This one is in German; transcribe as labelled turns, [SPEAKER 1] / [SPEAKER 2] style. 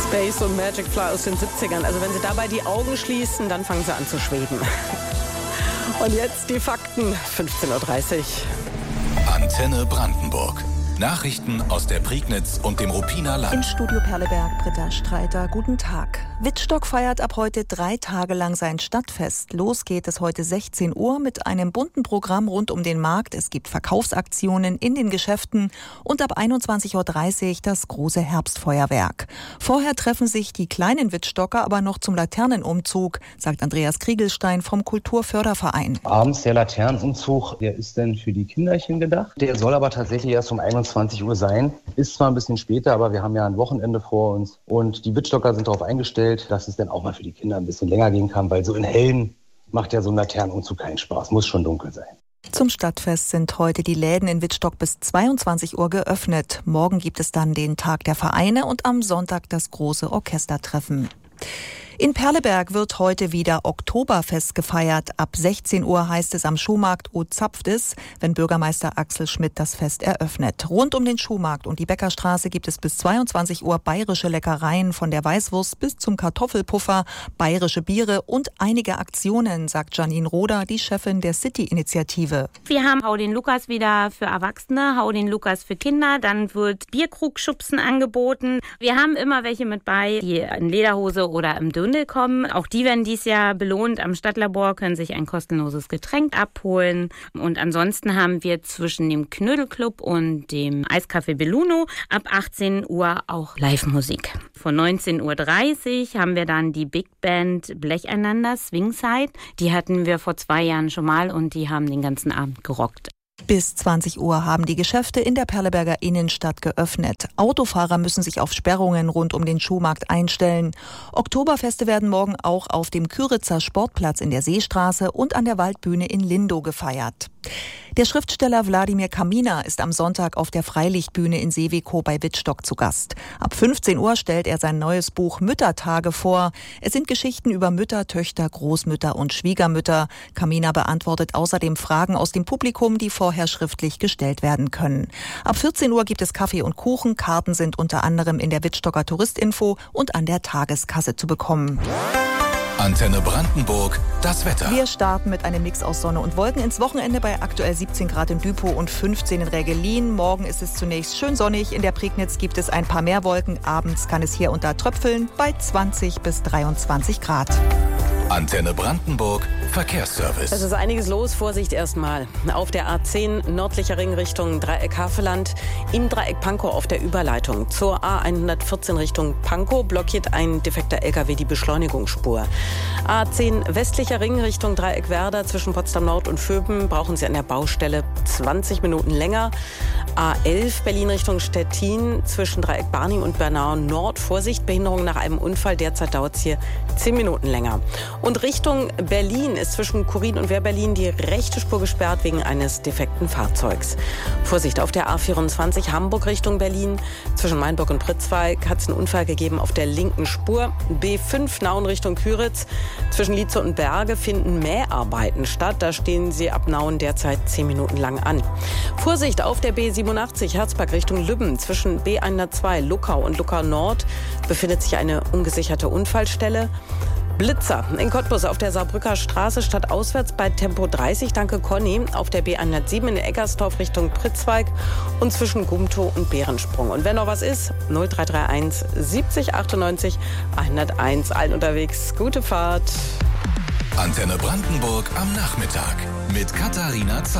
[SPEAKER 1] Space und Magic Fly aus den 70ern. Also wenn Sie dabei die Augen schließen, dann fangen Sie an zu schweben. Und jetzt die Fakten, 15.30 Uhr.
[SPEAKER 2] Antenne Brandenburg. Nachrichten aus der Prignitz und dem Ruppiner Land.
[SPEAKER 3] Im Studio Perleberg, Britta Streiter, guten Tag. Wittstock feiert ab heute 3 Tage lang sein Stadtfest. Los geht es heute 16 Uhr mit einem bunten Programm rund um den Markt. Es gibt Verkaufsaktionen in den Geschäften und ab 21.30 Uhr das große Herbstfeuerwerk. Vorher treffen sich die kleinen Wittstocker aber noch zum Laternenumzug, sagt Andreas Kriegelstein vom Kulturförderverein.
[SPEAKER 4] Abends der Laternenumzug, der ist dann für die Kinderchen gedacht. Der soll aber tatsächlich erst um 21 Uhr sein. Ist zwar ein bisschen später, aber wir haben ja ein Wochenende vor uns. Und die Wittstocker sind darauf eingestellt, dass es dann auch mal für die Kinder ein bisschen länger gehen kann, weil so in Hellen macht ja so ein Laternenumzug keinen Spaß, muss schon dunkel sein.
[SPEAKER 3] Zum Stadtfest sind heute die Läden in Wittstock bis 22 Uhr geöffnet. Morgen gibt es dann den Tag der Vereine und am Sonntag das große Orchestertreffen. In Perleberg wird heute wieder Oktoberfest gefeiert. Ab 16 Uhr heißt es am Schuhmarkt O zapft es, wenn Bürgermeister Axel Schmidt das Fest eröffnet. Rund um den Schuhmarkt und die Bäckerstraße gibt es bis 22 Uhr bayerische Leckereien von der Weißwurst bis zum Kartoffelpuffer, bayerische Biere und einige Aktionen, sagt Janine Roder, die Chefin der City-Initiative.
[SPEAKER 5] Wir haben Hau den Lukas wieder für Erwachsene, Hau den Lukas für Kinder. Dann wird Bierkrugschubsen angeboten. Wir haben immer welche mit bei, die in Lederhose oder im Dirndl kommen. Auch die werden dieses Jahr belohnt. Am Stadtlabor können sich ein kostenloses Getränk abholen. Und ansonsten haben wir zwischen dem Knödelclub und dem Eiscafé Belluno ab 18 Uhr auch Live-Musik. Von 19.30 Uhr haben wir dann die Big Band Blecheinander, Swingside. Die hatten wir vor 2 Jahren schon mal und die haben den ganzen Abend gerockt.
[SPEAKER 3] Bis 20 Uhr haben die Geschäfte in der Perleberger Innenstadt geöffnet. Autofahrer müssen sich auf Sperrungen rund um den Schuhmarkt einstellen. Oktoberfeste werden morgen auch auf dem Küritzer Sportplatz in der Seestraße und an der Waldbühne in Lindow gefeiert. Der Schriftsteller Wladimir Kaminer ist am Sonntag auf der Freilichtbühne in Seewikow bei Wittstock zu Gast. Ab 15 Uhr stellt er sein neues Buch Müttertage vor. Es sind Geschichten über Mütter, Töchter, Großmütter und Schwiegermütter. Kaminer beantwortet außerdem Fragen aus dem Publikum, die vorher schriftlich gestellt werden können. Ab 14 Uhr gibt es Kaffee und Kuchen. Karten sind unter anderem in der Wittstocker Touristinfo und an der Tageskasse zu bekommen.
[SPEAKER 2] Antenne Brandenburg, das Wetter.
[SPEAKER 3] Wir starten mit einem Mix aus Sonne und Wolken ins Wochenende bei aktuell 17 Grad in Düpow und 15 in Reggelin. Morgen ist es zunächst schön sonnig. In der Prignitz gibt es ein paar mehr Wolken. Abends kann es hier und da tröpfeln bei 20 bis 23 Grad.
[SPEAKER 2] Antenne Brandenburg, Verkehrsservice.
[SPEAKER 1] Es ist einiges los. Vorsicht erstmal. Auf der A10 nördlicher Ring Richtung Dreieck Havelland. Im Dreieck Pankow auf der Überleitung zur A114 Richtung Pankow blockiert ein defekter LKW die Beschleunigungsspur. A10 westlicher Ring Richtung Dreieck Werder zwischen Potsdam Nord und Vöben brauchen Sie an der Baustelle 20 Minuten länger. A11 Berlin Richtung Stettin zwischen Dreieck Barnim und Bernau Nord. Vorsicht, Behinderung nach einem Unfall. Derzeit dauert es hier 10 Minuten länger. Und Richtung Berlin ist zwischen Kurin und Wehr-Berlin die rechte Spur gesperrt wegen eines defekten Fahrzeugs. Vorsicht, auf der A24 Hamburg Richtung Berlin. Zwischen Mainburg und Pritzwalk hat es einen Unfall gegeben auf der linken Spur. B5 Nauen Richtung Küritz. Zwischen Lietze und Berge finden Mäharbeiten statt. Da stehen sie ab Nauen derzeit 10 Minuten lang an. Vorsicht, auf der B87 Herzberg Richtung Lübben. Zwischen B102 Luckau und Luckau Nord befindet sich eine ungesicherte Unfallstelle. Blitzer in Cottbus auf der Saarbrücker Straße statt auswärts bei Tempo 30, danke Conny, auf der B107 in Eggersdorf Richtung Pritzwalk und zwischen Gumtow und Behrensprung. Und wenn noch was ist, 0331 70 98 101. Allen unterwegs, gute Fahrt.
[SPEAKER 2] Antenne Brandenburg am Nachmittag mit Katharina Zahl.